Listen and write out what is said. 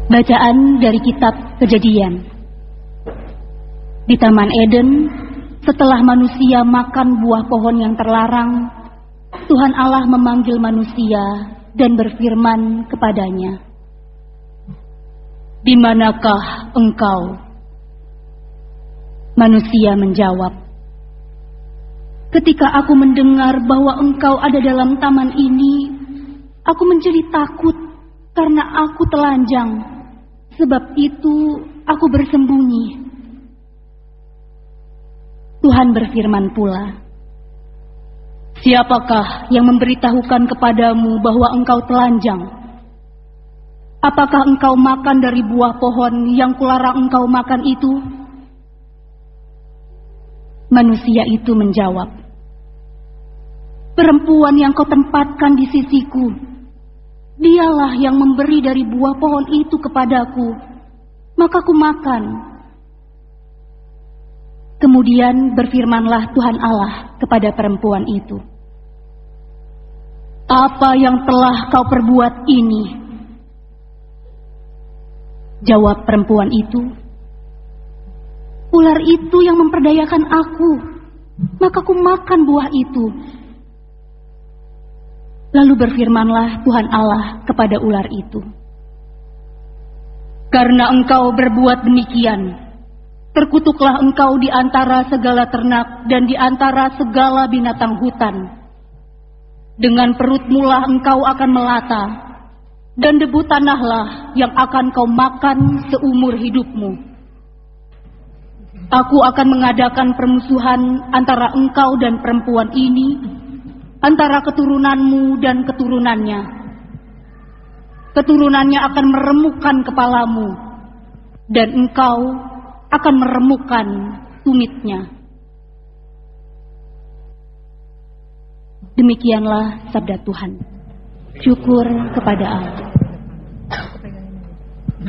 Bacaan dari kitab Kejadian. Di Taman Eden, setelah manusia makan buah pohon yang terlarang, Tuhan Allah memanggil manusia dan berfirman kepadanya, "Di manakah engkau?" Manusia menjawab, "Ketika aku mendengar bahwa engkau ada dalam taman ini, aku menjadi takut karena aku telanjang. Sebab itu aku bersembunyi." Tuhan berfirman pula, "Siapakah yang memberitahukan kepadamu bahwa engkau telanjang? Apakah engkau makan dari buah pohon yang kularang engkau makan itu?" Manusia itu menjawab, "Perempuan yang kau tempatkan di sisiku, dialah yang memberi dari buah pohon itu kepadaku, maka ku makan." Kemudian berfirmanlah Tuhan Allah kepada perempuan itu, "Apa yang telah kau perbuat ini?" Jawab perempuan itu, "Ular itu yang memperdayakan aku, maka ku makan buah itu." Lalu berfirmanlah Tuhan Allah kepada ular itu, "Karena engkau berbuat demikian, terkutuklah engkau di antara segala ternak dan di antara segala binatang hutan. Dengan perutmu lah engkau akan melata, dan debu tanahlah yang akan kau makan seumur hidupmu. Aku akan mengadakan permusuhan antara engkau dan perempuan ini, antara keturunanmu dan keturunannya. Keturunannya akan meremukkan kepalamu, dan engkau akan meremukkan tumitnya." Demikianlah sabda Tuhan. Syukur kepada Allah.